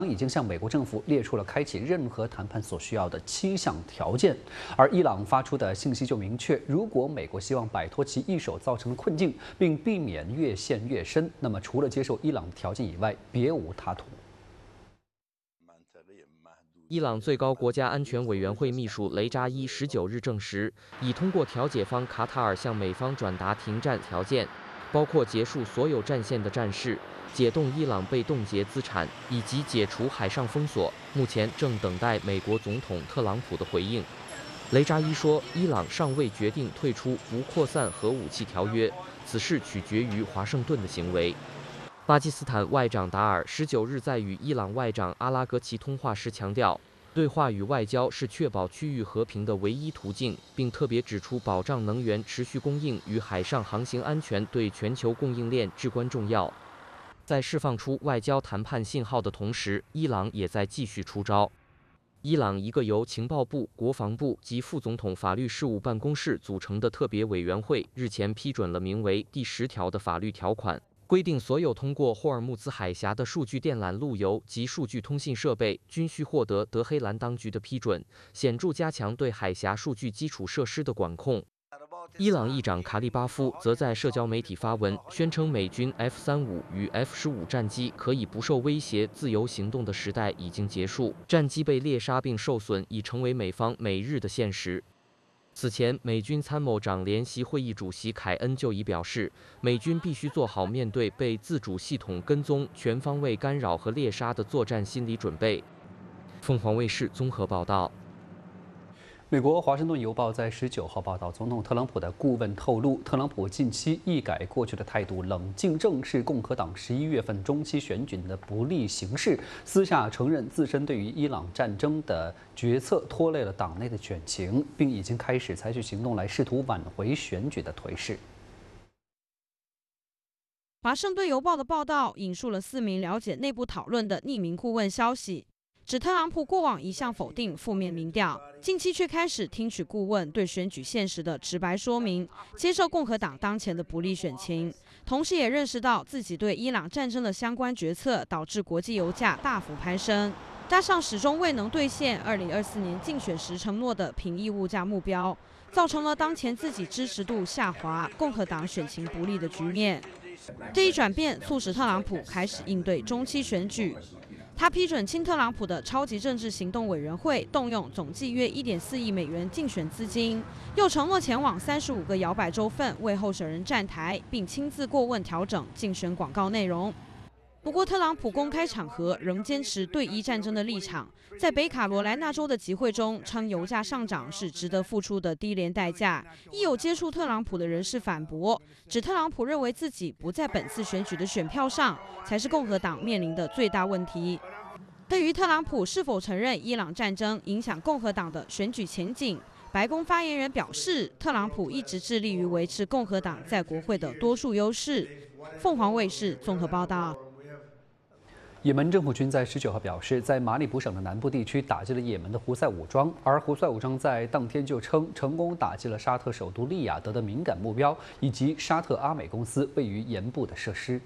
已经向美国政府列出了开启任何谈判所需要的7项条件，而伊朗发出的信息就明确，如果美国希望摆脱其一手造成的困境，并避免越陷越深，那么除了接受伊朗的条件以外，别无他途。 伊朗最高国家安全委员会秘书雷扎伊19日证实，已通过调解方卡塔尔向美方转达停战条件，包括结束所有战线的战事。 解冻伊朗被冻结资产，以及解除海上封锁，目前正等待美国总统特朗普的回应。雷扎伊说，伊朗尚未决定退出不扩散核武器条约，此事取决于华盛顿的行为。巴基斯坦外长达尔19日在与伊朗外长阿拉格齐通话时强调，对话与外交是确保区域和平的唯一途径，并特别指出保障能源持续供应与海上航行安全对全球供应链至关重要。 在释放出外交谈判信号的同时，伊朗也在继续出招。伊朗一个由情报部、国防部及副总统法律事务办公室组成的特别委员会日前批准了名为第10条的法律条款，规定所有通过霍尔木兹海峡的数据电缆路由及数据通信设备均需获得德黑兰当局的批准，显著加强对海峡数据基础设施的管控。 伊朗议长卡利巴夫则在社交媒体发文，宣称美军 F-35与 F-15战机可以不受威胁自由行动的时代已经结束，战机被猎杀并受损已成为美方每日的现实。此前，美军参谋长联席会议主席凯恩就已表示，美军必须做好面对被自主系统跟踪、全方位干扰和猎杀的作战心理准备。凤凰卫视综合报道。 美国《华盛顿邮报》在19号报道，总统特朗普的顾问透露，特朗普近期一改过去的态度，冷静正视共和党11月份中期选举的不利形势，私下承认自身对于伊朗战争的决策拖累了党内的选情，并已经开始采取行动来试图挽回选举的颓势。 华盛顿邮报的报道引述了4名了解内部讨论的匿名顾问消息。 指特朗普过往一向否定负面民调，近期却开始听取顾问对选举现实的直白说明，接受共和党当前的不利选情，同时也认识到自己对伊朗战争的相关决策导致国际油价大幅攀升，加上始终未能兑现2024年竞选时承诺的平抑物价目标，造成了当前自己支持度下滑、共和党选情不利的局面。这一转变促使特朗普开始应对中期选举。 他批准亲特朗普的超级政治行动委员会动用总计约1.4亿美元竞选资金，又承诺前往35个摇摆州份为候选人站台，并亲自过问调整竞选广告内容。不过，特朗普公开场合仍坚持对伊战争的立场，在北卡罗来纳州的集会中称油价上涨是值得付出的低廉代价。亦有接触特朗普的人士反驳，指特朗普认为自己不在本次选举的选票上，才是共和党面临的最大问题。 对于特朗普是否承认伊朗战争影响共和党的选举前景，白宫发言人表示，特朗普一直致力于维持共和党在国会的多数优势。凤凰卫视综合报道。 也门政府军在19号表示，在马里卜省的南部地区打击了也门的胡塞武装，而胡塞武装在当天就称成功打击了沙特首都利雅得的敏感目标，以及沙特阿美公司位于盐部的设施。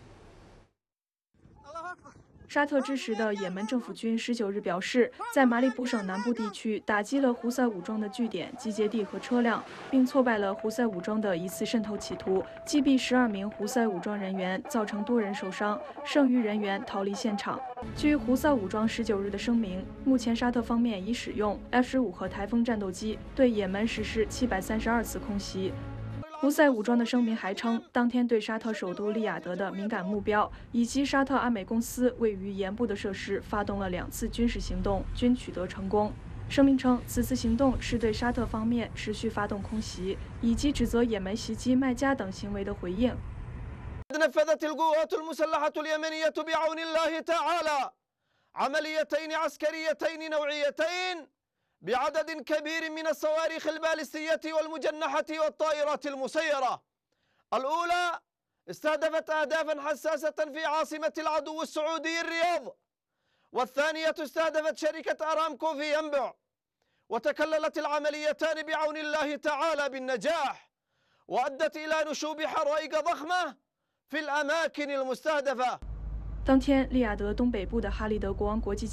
沙特支持的也门政府军19日表示，在马里卜省南部地区打击了胡塞武装的据点、集结地和车辆，并挫败了胡塞武装的一次渗透企图，击毙12名胡塞武装人员，造成多人受伤，剩余人员逃离现场。据胡塞武装19日的声明，目前沙特方面已使用 F-15和台风战斗机对也门实施732次空袭。 胡塞武装的声明还称，当天对沙特首都利雅得的敏感目标以及沙特阿美公司位于盐部的设施发动了2次军事行动，均取得成功。声明称，此次行动是对沙特方面持续发动空袭以及指责也门袭击麦加等行为的回应。 نفذت القوات المسلحة اليمنية بعون الله تعالى عمليتين عسكريتين نوعيتين بعدد كبير من الصواريخ البالستية والمجنحة والطائرات المسيرة. الأولى استهدفت أهدافا حساسة في عاصمة العدو السعودي الرياض، والثانية استهدفت شركة أرامكو في ينبع، وتكللت العمليتان بعون الله تعالى بالنجاح، وأدت إلى نشوب حرائق ضخمة في الأماكن المستهدفة. 当天，利雅得东北部的哈利德国王国际